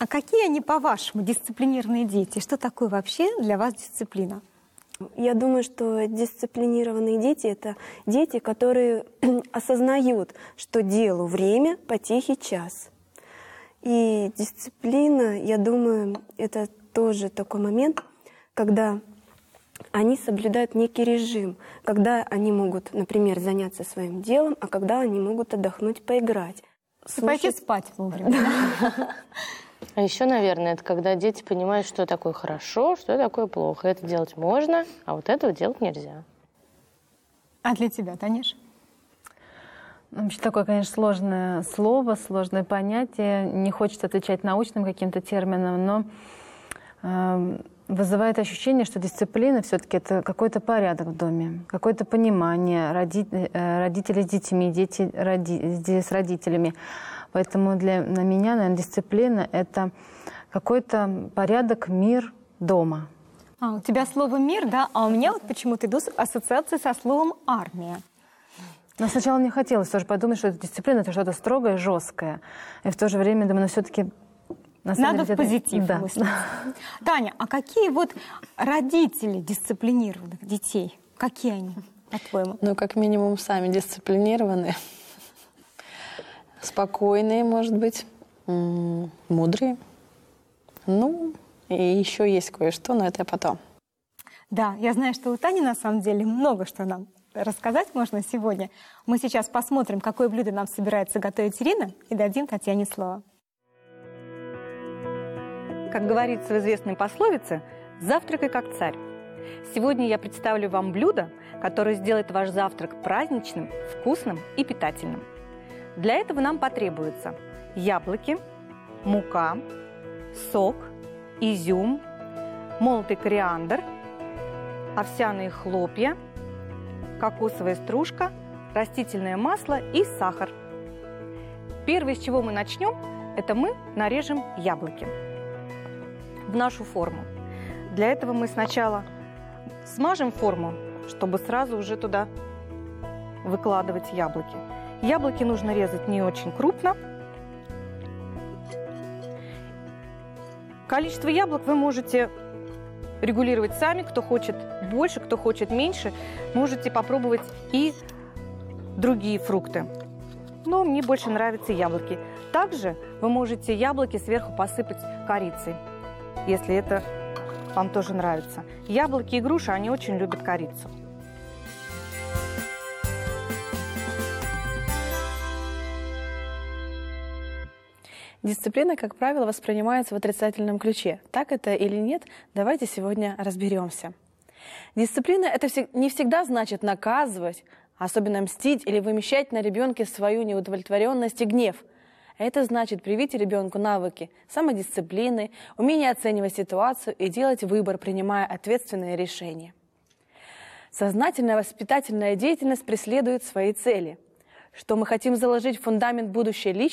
А какие они, по-вашему, дисциплинированные дети? Что такое вообще для вас дисциплина? Я думаю, что дисциплинированные дети — это дети, которые осознают, что делу время, потехе час. И дисциплина, я думаю, это тоже такой момент, когда они соблюдают некий режим, когда они могут, например, заняться своим делом, а когда они могут отдохнуть, поиграть. Пойти спать вовремя. А еще, наверное, это когда дети понимают, что такое хорошо, что такое плохо. Это делать можно, а вот этого делать нельзя. А для тебя, Танюш? Вообще такое, конечно, сложное слово, сложное понятие. Не хочется отвечать научным каким-то термином, но вызывает ощущение, что дисциплина все-таки это какой-то порядок в доме, какое-то понимание родителей с детьми, дети с родителями. Поэтому на меня, наверное, дисциплина — это какой-то порядок, мир дома. У тебя слово «мир», да? А у меня вот почему-то идут ассоциации со словом «армия». Но сначала мне хотелось тоже подумать, что дисциплина — это что-то строгое, жесткое. И в то же время думаю, все-таки... Надо в позитив мыслить. Таня, а какие вот родители дисциплинированных детей? Какие они, по-твоему? Ну, как минимум, сами дисциплинированные. Спокойные, может быть, мудрые. Ну, и еще есть кое-что, но это потом. Да, я знаю, что у Тани на самом деле много что нам рассказать можно сегодня. Мы сейчас посмотрим, какое блюдо нам собирается готовить Ирина, и дадим Татьяне слово. Как говорится в известной пословице, завтракай как царь. Сегодня я представлю вам блюдо, которое сделает ваш завтрак праздничным, вкусным и питательным. Для этого нам потребуется яблоки, мука, сок, изюм, молотый кориандр, овсяные хлопья, кокосовая стружка, растительное масло и сахар. Первое, с чего мы начнем, это мы нарежем яблоки в нашу форму. Для этого мы сначала смажем форму, чтобы сразу уже туда выкладывать яблоки. Яблоки нужно резать не очень крупно. Количество яблок вы можете регулировать сами, кто хочет больше, кто хочет меньше. Можете попробовать и другие фрукты. Но мне больше нравятся яблоки. Также вы можете яблоки сверху посыпать корицей, если это вам тоже нравится. Яблоки и груши, они очень любят корицу. Дисциплина, как правило, воспринимается в отрицательном ключе. Так это или нет, давайте сегодня разберемся. Дисциплина — это не всегда значит наказывать, особенно мстить или вымещать на ребенке свою неудовлетворенность и гнев. Это значит привить ребенку навыки самодисциплины, умение оценивать ситуацию и делать выбор, принимая ответственные решения. Сознательная воспитательная деятельность преследует свои цели. Что мы хотим заложить в фундамент будущей личности,